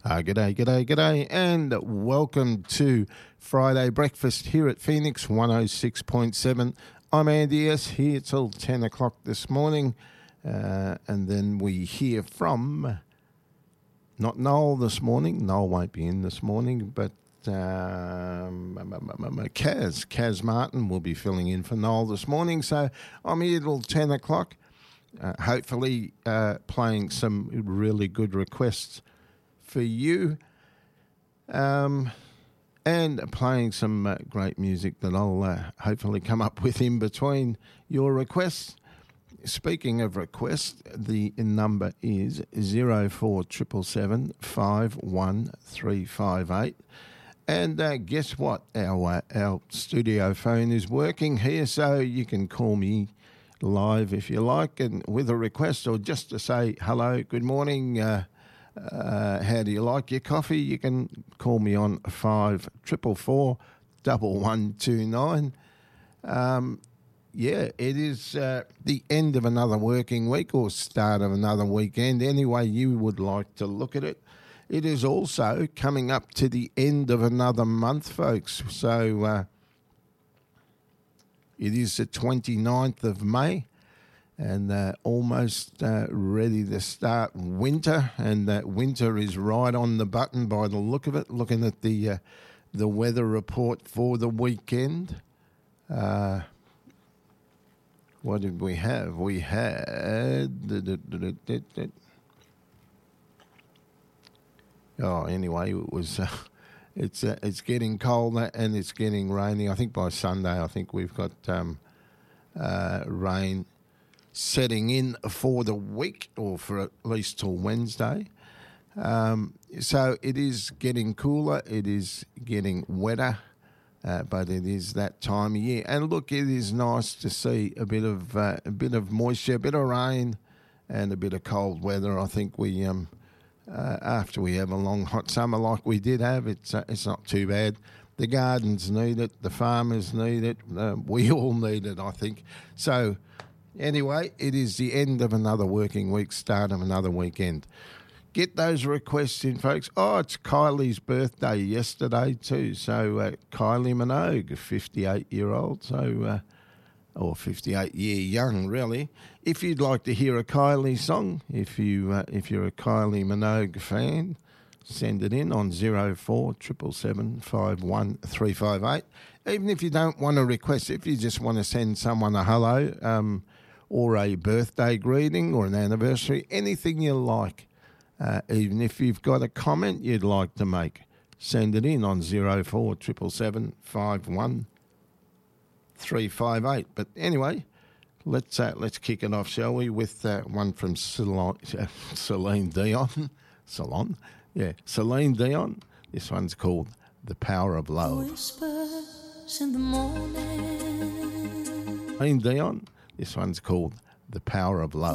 G'day, and welcome to Friday Breakfast here at Phoenix 106.7. I'm Andy S. here till 10 o'clock this morning, and then we hear from, not Noel this morning, Noel won't be in this morning, but Kaz Martin will be filling in for Noel this morning, so I'm here till 10 o'clock, hopefully playing some really good requests for you, and playing some great music that I'll hopefully come up with in between your requests. Speaking of requests, the number is 0477 51358. And guess what? Our studio phone is working here, so you can call me live if you like, and with a request or just to say hello, good morning. How do you like your coffee? You can call me on 5444 1129. Yeah, it is the end of another working week or start of another weekend. Any way you would like to look at it. It is also coming up to the end of another month, folks. So it is the 29th of May and almost ready to start winter. And winter is right on the button by the look of it, looking at the weather report for the weekend. What did we have? We had... anyway, it was... It's getting colder and it's getting rainy. I think by Sunday, I think we've got rain setting in for the week, or for at least till Wednesday. So it is getting cooler. It is getting wetter, but it is that time of year. And look, it is nice to see a bit of moisture, a bit of rain, and a bit of cold weather. I think we after we have a long hot summer like we did have, it's not too bad. The gardens need it, the farmers need it, we all need it, I think. So anyway, it is the end of another working week, start of another weekend. Get those requests in, folks. Oh, it's Kylie's birthday yesterday too. So Kylie Minogue, 58-year-old, so or 58-year young, really. If you'd like to hear a Kylie song, if you're a Kylie Minogue fan, send it in on 0477 51358. Even if you don't want a request, if you just want to send someone a hello, or a birthday greeting or an anniversary, anything you like, even if you've got a comment you'd like to make, send it in on 0477 51358. But anyway, let's kick it off, shall we, with one from Celine Dion. Celine Dion. This one's called The Power of Love. Whispers in the morning. Celine Dion. This one's called The Power of Love.